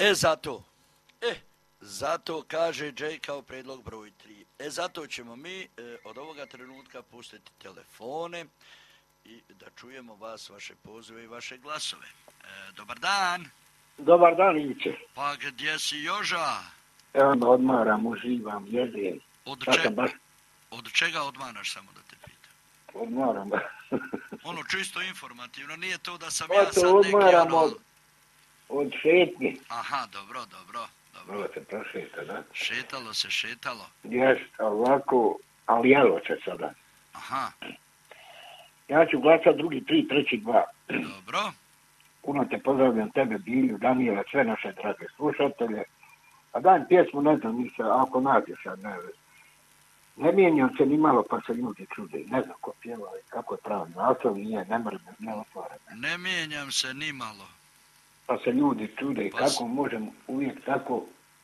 Zato kaže Jay kao predlog broj 3. Zato ćemo mi od ovoga trenutka pustiti telefone i da čujemo vas, vaše pozive i vaše glasove. Dobar dan. Dobar dan, Ivice. Pa gdje si, Joža? Evo me odmaram, uživam, jedem. Od čega odmaraš, samo da te pitam? Odmaram. Ono čisto informativno, nije to da sam Pa ja sad neki odmaram od šetnje. Aha, dobro. Malo se prošeta, da? Šetalo. Jest, ovako, ali jelo će sada. Aha. Ja ću glasat 2, 3, 3, 2. Dobro. Puno te pozdravljam, tebe, Bilju, Danijela, sve naše drage slušatelje. A dajem pjesmu, ne znam, ako nađeš, ne mijenjam se ni malo, pa se ljudi čude. Ne znam ko pjeva i kako je pravi naslov, ne moram ne otvarati. Ne mijenjam se ni malo. Pa se ljudi čude i kako možemo uvijek tako,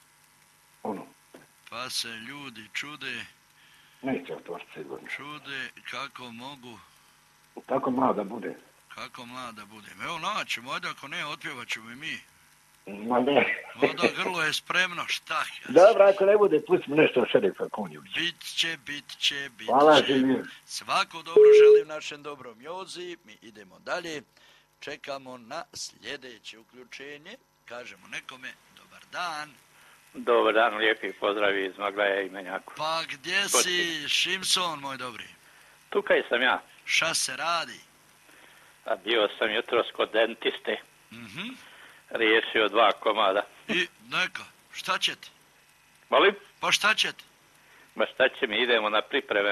Pa se ljudi čude. Neće otvoriti sigurno. Čude kako mogu. Kako mlada bude. Kako mlada bude. Evo naćemo, ajde ako ne, otpjevat ćemo i mi. Ma ne. Voda, grlo je spremno, šta? Dobro, ako ne bude, pustimo nešto od šerifa Konjovića. Bit će. Hvala, živim. Svako dobro želim našem dobrom Jozi. Mi idemo dalje. Čekamo na sljedeće uključenje. Kažemo nekome, dobar dan. Dobar dan, lijepi pozdrav iz Maglaja i Menjaku. Pa gdje si, Šimson, moj dobri? Tukaj sam ja. Šta se radi? A bio sam jutros kod dentiste. Riješio 2 komada. I neka, šta će ti? Molim? Pa šta će ti? Ma šta će mi, idemo na pripreme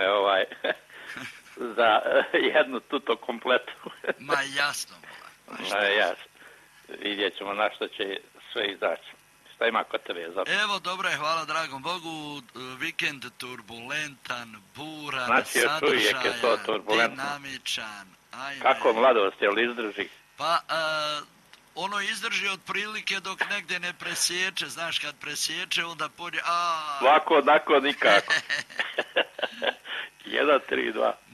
za jednu tuto kompletu. Ma jasno. Jasno. Vidjet ćemo na što će sve izaći. Šta ima kod tebe zapravo? Evo, dobro je, hvala dragom Bogu, vikend turbulentan, buran, znači, sadržajan, dinamičan. Ajme. Kako mladost, jel izdrži? Pa, ono izdrži otprilike dok negdje ne presječe, znaš, kad presječe, onda pođe, Ovako, onako, nikako. 1, 3, 2.